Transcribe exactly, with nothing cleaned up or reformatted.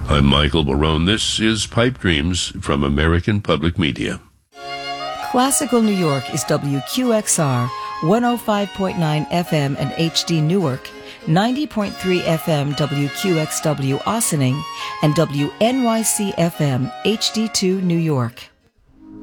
I'm Michael Barone. This is Pipe Dreams from American Public Media. Classical New York is W Q X R, one oh five point nine F M and H D Newark, ninety point three F M W Q X W Ossining, and W N Y C F M H D two New York.